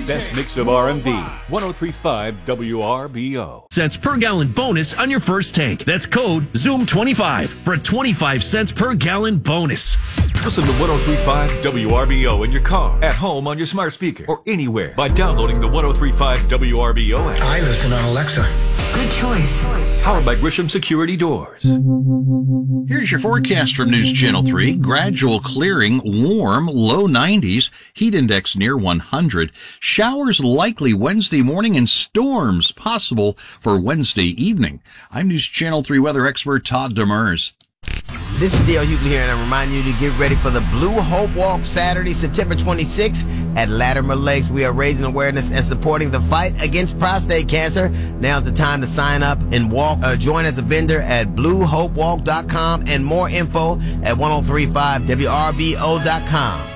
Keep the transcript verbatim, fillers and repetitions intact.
best mix of R and B. one oh three point five W R B O. Cents per gallon bonus on your first tank. That's code Zoom twenty-five for a twenty-five cents per gallon bonus. Listen to one oh three point five W R B O in your car, at home on your smart speaker, or anywhere by downloading the one oh three point five W R B O app. I listen on Alexa. Good choice. Powered by Grisham Security Doors. Here's your forecast from News Channel three. Gradual clearing, warm, low nineties, heat index near one hundred. Showers likely Wednesday morning and storms possible for Wednesday evening. I'm News Channel three weather expert Todd Demers. This is Dale Hughley here, and I remind you to get ready for the Blue Hope Walk Saturday, September twenty-sixth at Latimer Lakes. We are raising awareness and supporting the fight against prostate cancer. Now's the time to sign up and walk. Uh, join as a vendor at blue hope walk dot com and more info at one oh three point five W R B O dot com.